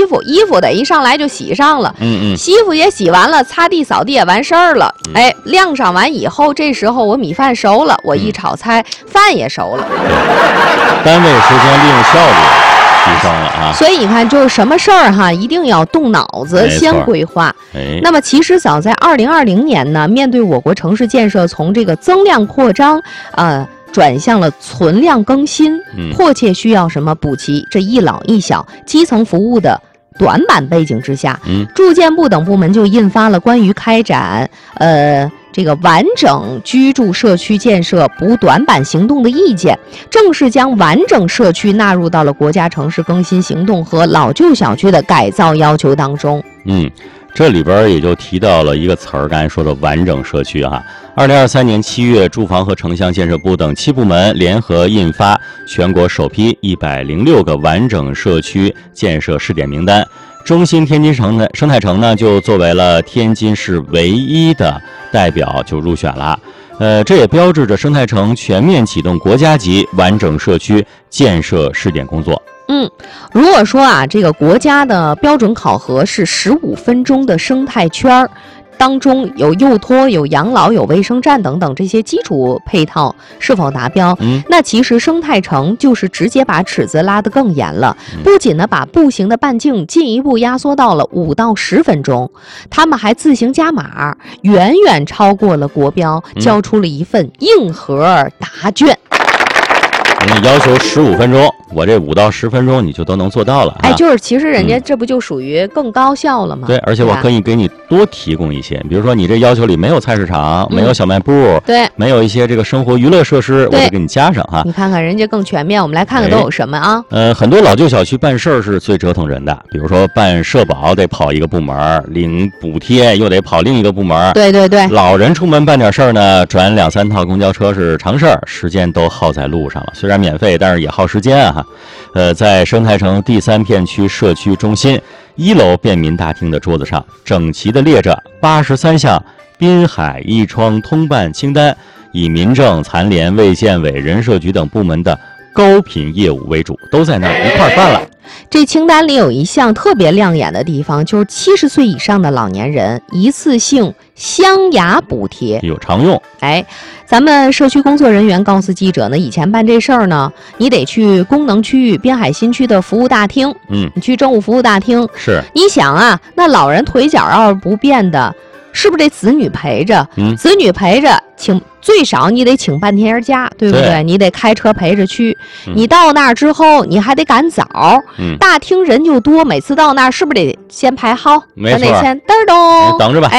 服，衣服得一上来就洗上了，洗衣服也洗完了，擦地扫地也完事儿了，哎，晾上完以后，这时候我米饭熟了，我一炒菜，饭也熟了， 单位时间利用效率提升了啊。 所以你看，就是什么事儿哈，一定要动脑子，先规划。那么其实早在2020年呢，面对我国城市建设从这个增量扩张，转向了存量更新，迫切需要什么补齐这一老一小基层服务的短板背景之下，住建部等部门就印发了关于开展这个完整居住社区建设补短板行动的意见，正式将完整社区纳入到了国家城市更新行动和老旧小区的改造要求当中。 这里边也就提到了一个词儿，刚才说的完整社区啊。2023年7月，住房和城乡建设部等7部门联合印发全国首批106个完整社区建设试点名单，中心天津城的生态城呢，就作为了天津市唯一的代表就入选了。这也标志着生态城全面启动国家级完整社区建设试点工作。 如果说啊，这个国家的标准考核是15分钟的生态圈当中有幼托、有养老、有卫生站等等这些基础配套是否达标？那其实生态城就是直接把尺子拉得更严了，不仅呢把步行的半径进一步压缩到了5到10分钟，他们还自行加码，远远超过了国标，交出了一份硬核答卷。 你要求15分钟，我这5到10分钟你就都能做到了。 就是其实人家这不就属于更高效了吗？ 对，而且我可以给你多提供一些，比如说你这要求里没有菜市场，没有小卖部， 对， 没有一些这个生活娱乐设施，我就给你加上哈。 你看看人家更全面，我们来看看都有什么啊？ 很多老旧小区办事儿是最折腾人的，比如说办社保得跑一个部门，领补贴又得跑另一个部门。 对， 老人出门办点事儿呢，转2、3套公交车是常事儿，时间都耗在路上了。虽然免费，但是也耗时间啊。在生态城第3片区社区中心1楼便民大厅的桌子上，整齐地列着83项滨海一窗通办清单，以民政、残联、卫健委、人社局等部门的高频业务为主，都在那儿一块儿办了。 这清单里有一项特别亮眼的地方，就是70岁以上的老年人一次性镶牙补贴， 有常用。 咱们社区工作人员告诉记者呢，以前办这事儿呢，你得去功能区域滨海新区的服务大厅，你去政务服务大厅。 是， 你想啊，那老人腿脚要是不便的，是不是得子女陪着？子女陪着，最少你得请半天假，对不对？你得开车陪着去。你到那儿之后，你还得赶早。大厅人就多，每次到那儿是不是得先排号？ 没错。 得先嘚儿咚， 等着吧。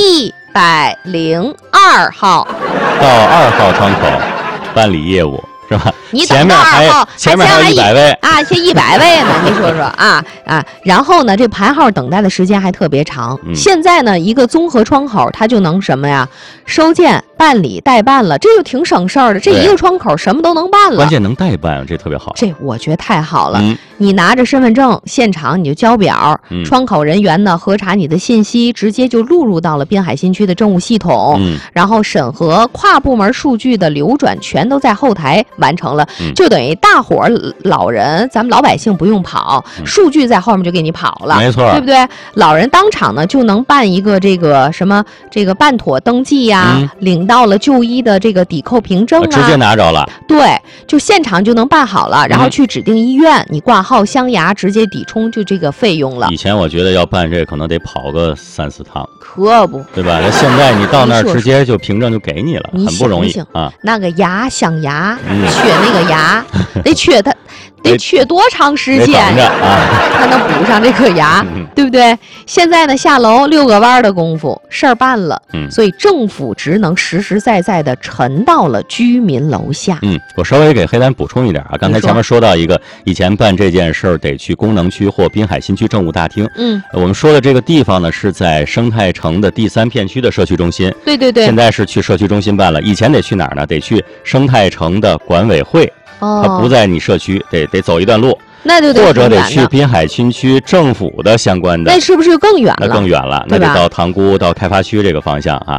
102号到2号窗口办理业务。是吧？ 你等到2号， 前面还有100位啊，这100位呢，你说说啊。然后呢，这排号等待的时间还特别长。现在呢，一个综合窗口，它就能什么呀？收件、办理、代办了，这就挺省事儿的。这一个窗口什么都能办了。 关键能代办，这特别好。 这我觉得太好了。你拿着身份证，现场你就交表，窗口人员呢核查你的信息，直接就录入到了滨海新区的政务系统，然后审核、跨部门数据的流转，全都在后台完成了。就等于大伙儿老人，咱们老百姓不用跑，数据在后面就给你跑了， 没错， 对不对？老人当场呢就能办一个这个什么这个办妥登记呀，领到了就医的这个抵扣凭证啊， 直接拿着了。 对，就现场就能办好了，然后去指定医院，你挂号镶牙，直接抵充就这个费用了。 以前我觉得要办这可能得跑个3、4趟， 可不， 对吧？那现在你到那儿直接就凭证就给你了，很不容易啊。 那个牙镶牙，缺那个牙，得缺它。得缺多长时间才能补上这颗牙，对不对？现在呢，下楼6个弯的功夫，事儿办了。所以政府职能实实在在的沉到了居民楼下。 我稍微给黑丹补充一点啊，刚才前面说到一个，以前办这件事儿得去功能区或滨海新区政务大厅。我们说的这个地方呢，是在生态城的第3片区的社区中心。 对， 现在是去社区中心办了，以前得去哪儿呢？得去生态城的管委会。它不在你社区，得走一段路， 那就或者得去滨海新区政府的相关的， 那是不是更远了？ 那更远了，那得到塘沽到开发区这个方向啊。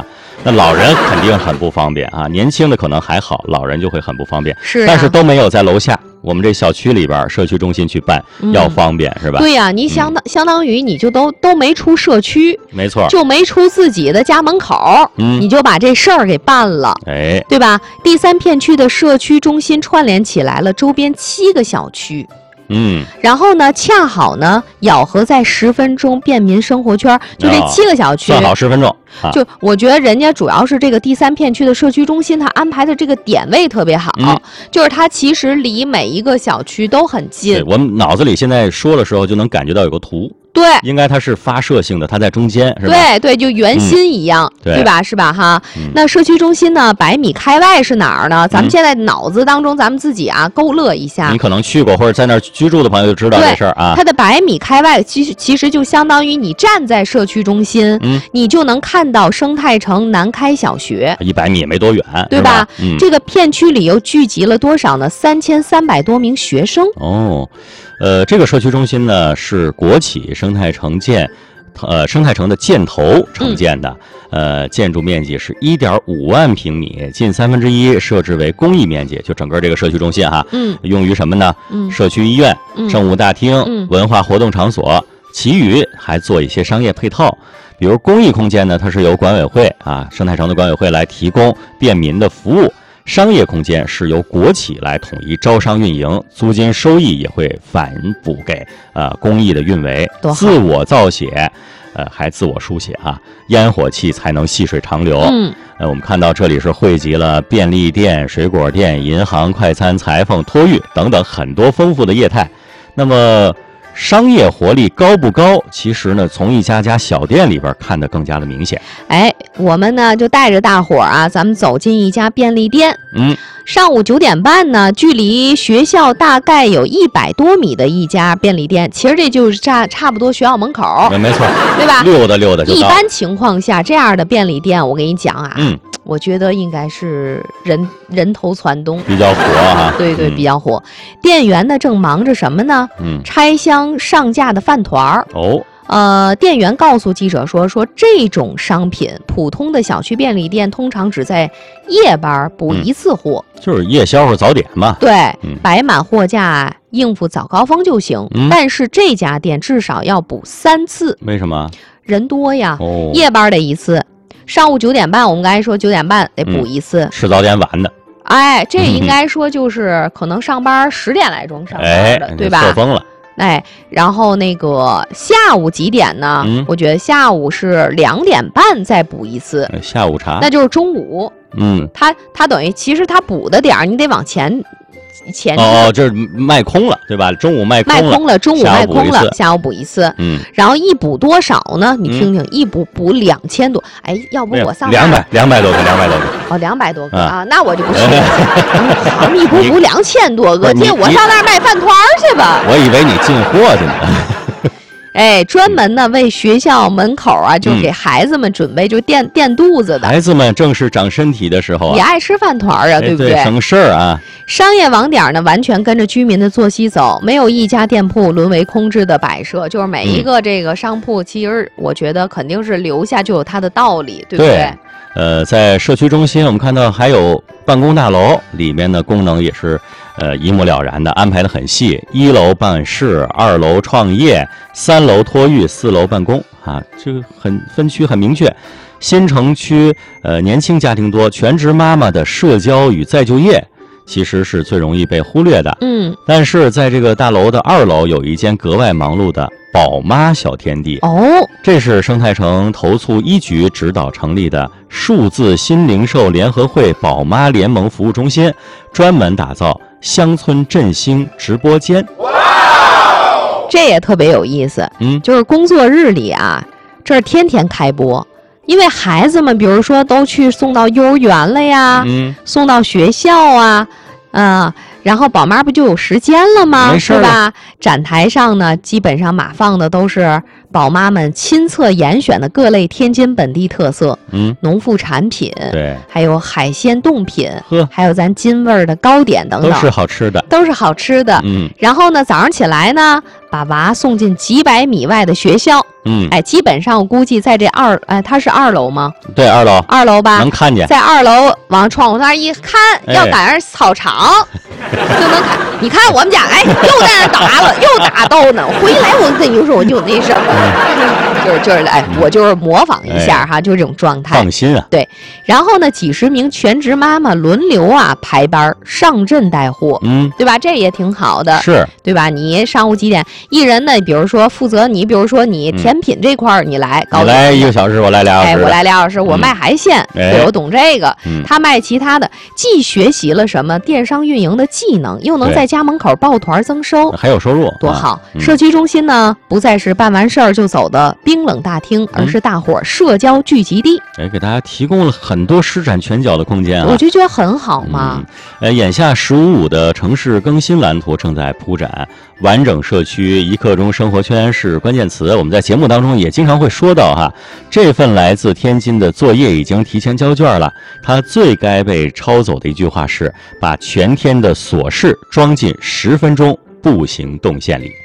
那老人肯定很不方便啊，年轻的可能还好，老人就会很不方便。 是、啊， 但是都没有在楼下我们这小区里边社区中心去办，要方便是吧？ 对呀、你相当于你就都没出社区， 没错， 就没出自己的家门口，你就把这事儿给办了， 哎， 对吧？第3片区的社区中心串联起来了周边7个小区。然后呢，恰好呢咬合在10分钟便民生活圈，就这7个小区， 算好10分钟。 就我觉得人家主要是这个第3片区的社区中心，它安排的这个点位特别好，就是它其实离每一个小区都很近。 对，我们脑子里现在说的时候就能感觉到有个图。 对， 应该它是发射性的，它在中间，是吧？ 对对，就圆心一样，对吧？是吧？哈，那社区中心呢，100米开外是哪儿呢？咱们现在脑子当中，咱们自己啊勾勒一下。 你可能去过或者在那儿居住的朋友就知道这事儿啊。 它的100米开外，其实就相当于你站在社区中心，你就能看到生态城南开小学 ，100米也没多远， 对吧？这个片区里又聚集了多少呢？3300多名学生。 哦。这个社区中心呢是国企生态城的建投承建的，建筑面积是1.5万平米，近1/3设置为公益面积，就整个这个社区中心哈，用于什么呢？社区医院、政务大厅、文化活动场所，其余还做一些商业配套。比如公益空间呢，它是由管委会啊，生态城的管委会来提供便民的服务。商业空间是由国企来统一招商运营，租金收益也会反哺给公益的运维，自我造血，还自我书写哈，烟火气才能细水长流。我们看到这里是汇集了便利店、水果店、银行、快餐、裁缝、托育等等很多丰富的业态。那么商业活力高不高？其实呢，从一家家小店里边看得更加的明显。 哎，我们呢就带着大伙儿啊，咱们走进一家便利店。上午9点半呢，距离学校大概有100多米的一家便利店，其实这就是差不多学校门口。 没错， 对吧？ 溜达就到。 一般情况下，这样的便利店，我跟你讲啊，我觉得应该是人头攒动， 比较火啊。 对对，比较火。店员呢正忙着什么呢？拆箱上架的饭团儿。店员告诉记者说这种商品，普通的小区便利店通常只在夜班补1次货， 就是夜宵或早点嘛。 对，摆满货架应付早高峰就行。但是这家店至少要补3次。 为什么？ 人多呀。夜班得1次，上午9点半，我们刚才说9点半得补1次。 吃早点晚的。 哎，这应该说就是可能上班10点来钟上班的，对吧？ 错峰了。 哎，然后那个下午几点呢？我觉得下午是2点半再补1次。 下午茶， 那就是中午。他等于其实他补的点儿，你得往前。 就是卖空了，对吧？中午卖空了， 中午卖空了，下午补1次。然后一补多少呢？你听听，一补2000多。哎，要不我上 200多个。 哦，200多个啊，那我就不去了。一补2000多个，这我上那儿卖饭团去吧。 我以为你进货去呢。 哎，专门呢为学校门口啊，就给孩子们准备就垫肚子的。 孩子们正是长身体的时候啊， 也爱吃饭团啊，对不对？ 省事儿啊。 商业网点呢，完全跟着居民的作息走，没有一家店铺沦为空置的摆设。就是每一个这个商铺，其实我觉得肯定是留下就有它的道理，对不对？ 在社区中心，我们看到还有办公大楼，里面的功能也是一目了然的，安排的很细。1楼办事，2楼创业，3楼托育，4楼办公啊，这个分区很明确。新城区年轻家庭多，全职妈妈的社交与再就业其实是最容易被忽略的。但是在这个大楼的2楼有一间格外忙碌的宝妈小天地。这是生态城投促1局指导成立的数字新零售联合会宝妈联盟服务中心，专门打造乡村振兴直播间。 这也特别有意思。就是工作日里啊，这儿天天开播。因为孩子们，比如说都去送到幼儿园了呀，送到学校啊，然后宝妈不就有时间了吗？是吧？展台上呢，基本上码放的都是宝妈们亲测严选的各类天津本地特色，农副产品， 对， 还有海鲜冻品，还有咱津味儿的糕点等等， 都是好吃的， 都是好吃的。然后呢，早上起来呢，把娃送进几百米外的学校。基本上我估计在这它是2楼吗？ 对，2楼吧， 能看见。 在2楼往窗户那儿一看，要赶上操场，就能看。你看我们家，又在那打了，又打斗呢。回来我跟你说，我就那什么，就是我就是模仿一下哈，就是这种状态。 放心啊。 对，然后呢，几十名全职妈妈轮流排班上阵带货，对吧？这也挺好的， 是， 对吧？你上午几点，一人呢，比如说负责你，比如说你甜品这块你来， 你来1个小时，我来2小时， 我来2小时，我卖海鲜，对，我懂这个，他卖其他的，既学习了什么电商运营的技能，又能在家门口抱团增收， 还有收入， 多好！社区中心呢，不再是办完事儿就走的冰冷大厅，而是大伙社交聚集地。 给大家提供了很多施展拳脚的空间啊， 我就觉得很好嘛。 眼下“15+5”的城市更新蓝图正在铺展，完整社区1刻钟生活圈是关键词。我们在节目当中也经常会说到哈，这份来自天津的作业已经提前交卷了。它最该被抄走的一句话是：把全天的琐事装进10分钟步行动线里。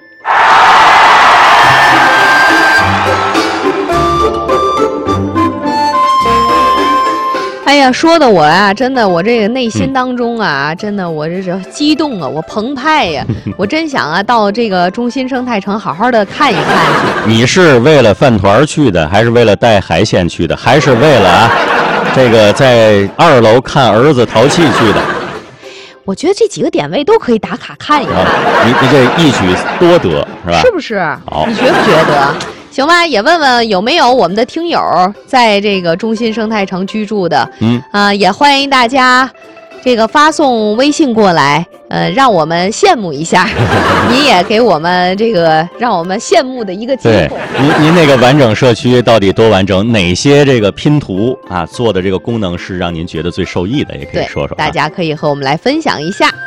哎呀，说的我真的，我这个内心当中真的，我这是激动啊，我澎湃呀，我真想到这个中心生态城好好的看一看。 你是为了饭团去的，还是为了带海鲜去的，还是为了这个在2楼看儿子淘气去的？ 我觉得这几个点位都可以打卡看一看。 你这一举多得是吧？ 是不是？ 好， 你觉不觉得？行吧，也问问有没有我们的听友在这个中心生态城居住的，也欢迎大家这个发送微信过来，让我们羡慕一下，你也给我们这个让我们羡慕的一个机会。 您那个完整社区到底多完整？哪些这个拼图做的这个功能是让您觉得最受益的？也可以说说， 大家可以和我们来分享一下。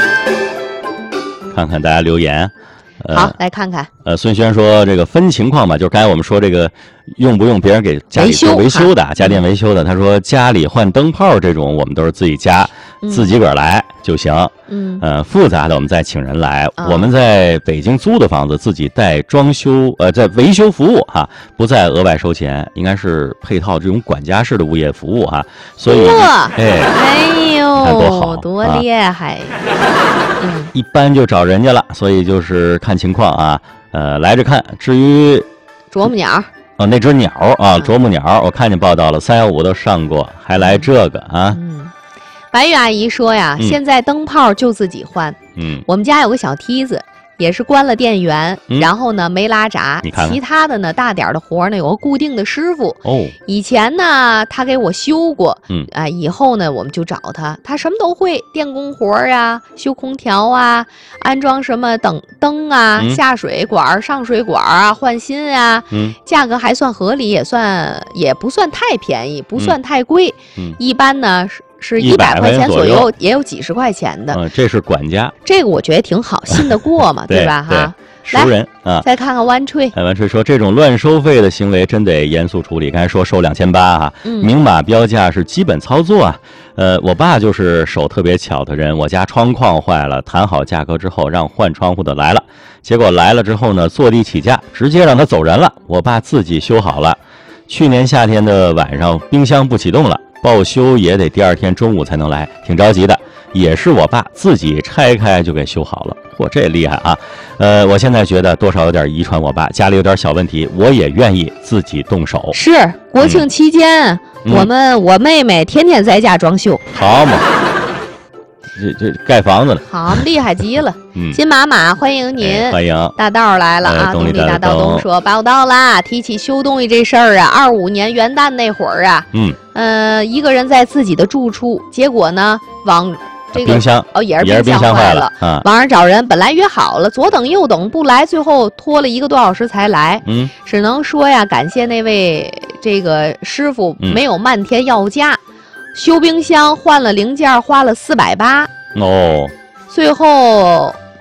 看看大家留言。 好，来看看。 孙轩说这个分情况吧，就是刚才我们说这个用不用别人给家里做维修的，家电维修的。他说家里换灯泡这种，我们都是自己家，自己个儿来就行。复杂的我们再请人来。我们在北京租的房子自己带装修，在维修服务不再额外收钱，应该是配套这种管家式的物业服务所以哎呦， 看多好， 多厉害！ 一般就找人家了，所以就是看情况来着看。至于啄木鸟那只鸟啄木鸟，我看见报道了，315都上过，还来这个白玉阿姨说呀，现在灯泡就自己换。我们家有个小梯子，也是关了电源，然后呢没拉闸，其他的呢大点的活呢有个固定的师傅。以前呢他给我修过，以后呢我们就找他，他什么都会，电工活修空调安装什么灯下水管上水管换新价格还算合理，也不算太便宜，不算太贵，一般呢是100块钱左右，也有几十块钱的。 这是管家， 这个我觉得挺好，信得过嘛，对吧？ 熟人再看看湾吹。 湾吹说这种乱收费的行为真得严肃处理。刚才说收2800明码标价是基本操作我爸就是手特别巧的人，我家窗框坏了，谈好价格之后让换窗户的来了，结果来了之后呢，坐地起价，直接让他走人了。我爸自己修好了。去年夏天的晚上，冰箱不启动了，报修也得第2天中午才能来，挺着急的。也是我爸自己拆开就给修好了，这厉害我现在觉得多少有点遗传我爸，家里有点小问题，我也愿意自己动手。 是国庆期间，我妹妹天天在家装修， 好嘛，这盖房子了， 好厉害极了。金妈妈欢迎您， 欢迎大道来了东丽大道东说报道啦，提起修东西这事儿25年元旦那会儿一个人在自己的住处，结果呢往这个冰箱也是冰箱坏了，网上找人，本来约好了，左等右等不来，最后拖了1个多小时才来。只能说感谢那位这个师傅没有漫天要价，修冰箱换了零件花了480。 最后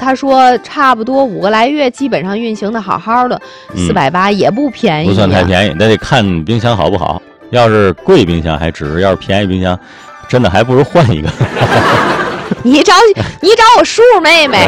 他说差不多5个来月，基本上运行的好好的，480也不便宜， 不算太便宜，那得看冰箱好不好。要是贵冰箱还值，要是便宜冰箱，真的还不如换一个。 你找我叔妹妹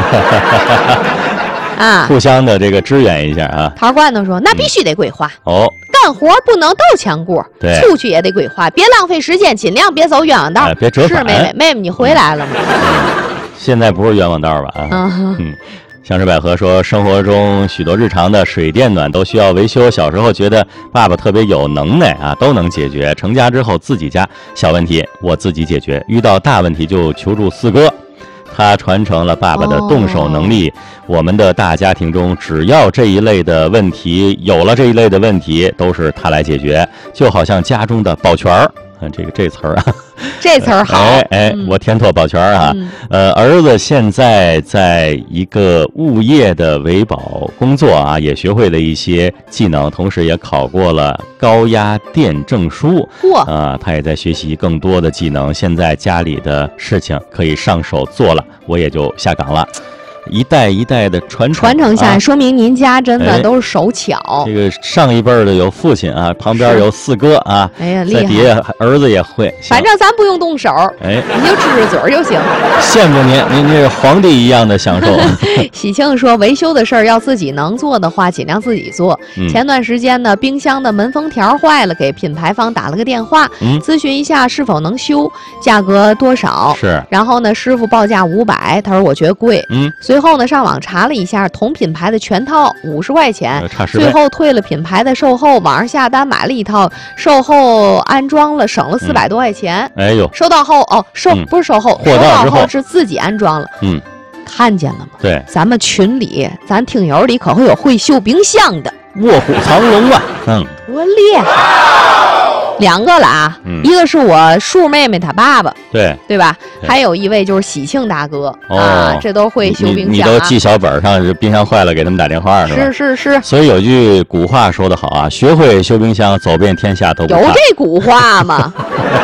啊， 互相的这个支援一下啊。 陶罐头说：“那必须得规划哦， 干活不能斗强过， 对， 出去也得规划，别浪费时间，尽量别走冤枉道。 别折返。 是妹妹，你回来了吗？ 现在不是冤枉道吧？香吃百合说，生活中许多日常的水电暖都需要维修。小时候觉得爸爸特别有能耐啊，都能解决。成家之后自己家小问题我自己解决，遇到大问题就求助四哥。他传承了爸爸的动手能力。我们的大家庭中，只要这一类的问题有了这一类的问题，都是他来解决，就好像家中的保全儿。这词儿啊， 这词儿好。 我填妥保全啊。儿子现在在一个物业的维保工作啊，也学会了一些技能，同时也考过了高压电证书。他也在学习更多的技能。现在家里的事情可以上手做了，我也就下岗了。一代一代的传承下来，说明您家真的都是手巧。 这个上一辈的有父亲啊，旁边有四哥啊， 哎呀，厉害！ 在底下儿子也会。 反正咱不用动手，你就支着嘴儿就行。 羡慕您这皇帝一样的享受。 喜庆说，维修的事儿要自己能做的话，尽量自己做。前段时间呢，冰箱的门封条坏了，给品牌方打了个电话，咨询一下是否能修，价格多少。 是。 然后呢，师傅报价500，他说我觉得贵。随后呢，上网查了一下，同品牌的全套50块钱，最后退了品牌的售后，网上下单买了一套，售后安装了，省了400多块钱。 哎呦， 收到后不是售后， 收到后是自己安装了。看见了吗？ 对， 咱们群里，咱听友里可会有会修冰箱的， 卧虎藏龙啊！ 多厉害！2个了啊，一个是我叔妹妹她爸爸，对吧？还有一位就是喜庆大哥啊，这都会修冰箱。 你都记小本上，冰箱坏了给他们打电话是吧？ 是。 所以有句古话说得好啊，学会修冰箱，走遍天下都不怕。 有这古话吗？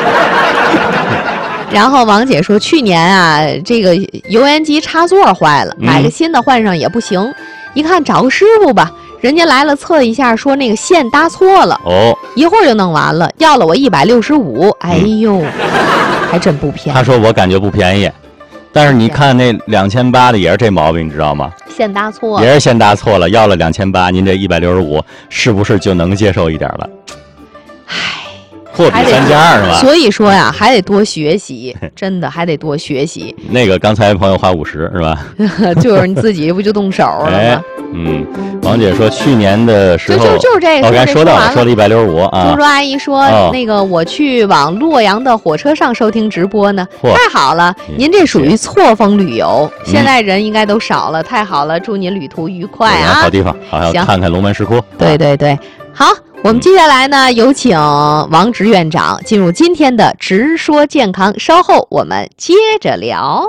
然后王姐说，去年啊，这个油烟机插座坏了，买个新的换上也不行，一看找个师傅吧。人家来了测一下，说那个线搭错了，一会儿就弄完了，要了我165。哎呦，还真不便宜。 他说我感觉不便宜，但是你看那2800的也是这毛病，你知道吗？ 线搭错了， 也是线搭错了，要了2800，您这165是不是就能接受一点了？货比三家是吧？ 所以说呀，还得多学习，真的还得多学习。 那个刚才朋友花50是吧？ 就是你自己不就动手了吗？ 王姐说去年的时候就是这个， 我刚才说了165啊。 猪猪阿姨说，那个我去往洛阳的火车上收听直播呢，太好了，您这属于错峰旅游，现在人应该都少了，太好了，祝您旅途愉快啊！ 好地方，好像看看龙门石窟。 对，好。我们接下来呢，有请王直院长进入今天的直说健康，稍后我们接着聊。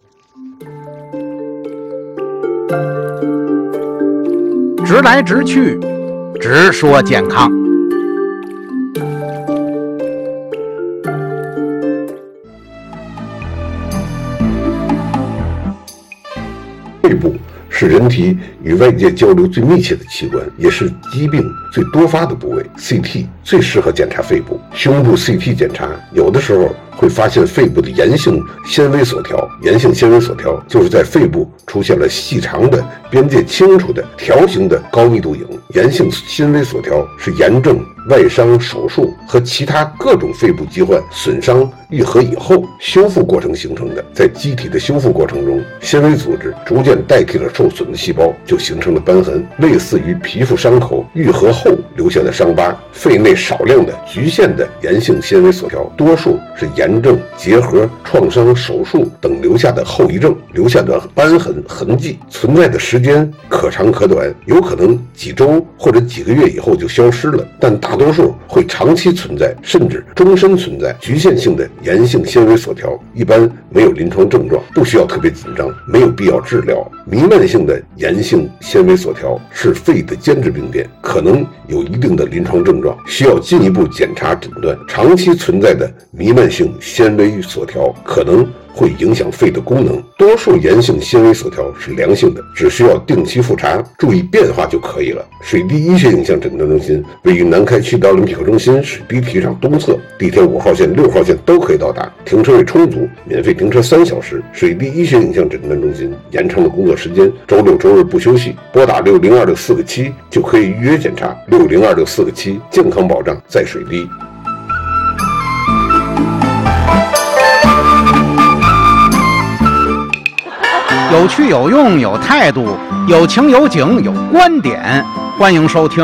直来直去，直说健康。 肺部是人体与外界交流最密切的器官，也是疾病最多发的部位。CT 最适合检查肺部。胸部 CT 检查有的时候会发现肺部的炎性纤维锁条。炎性纤维锁条就是在肺部出现了细长的、边界清楚的条形的高密度影。炎性纤维锁条是炎症、外伤、手术和其他各种肺部疾患损伤愈合以后修复过程形成的。在机体的修复过程中，纤维组织逐渐代替了受损的细胞，就形成了瘢痕，类似于皮肤伤口愈合后留下的伤疤。肺内少量的局限的炎性纤维锁条，多数是炎症、结核、创伤、手术等留下的后遗症，留下的瘢痕痕迹存在的时间可长可短，有可能几周或者几个月以后就消失了，但大多数会长期存在，甚至终身存在。局限性的炎性纤维锁条一般没有临床症状，不需要特别紧张，没有必要治疗。弥漫性的炎性纤维锁条是肺的间质病变，可能有一定的临床症状，需要进一步检查诊断。长期存在的弥漫性纤维锁条可能会影响肺的功能。多数炎性纤维索条是良性的，只需要定期复查，注意变化就可以了。水滴医学影像诊断中心位于南开区的奥林匹克中心水滴体育场东侧，地铁5号线、6号线都可以到达，停车位充足，免费停车3小时。水滴医学影像诊断中心延长了工作时间，周六周日不休息。拨打6026447就可以预约检查，6026447健康保障在水滴。 有趣有用有态度，有情有景有观点，欢迎收听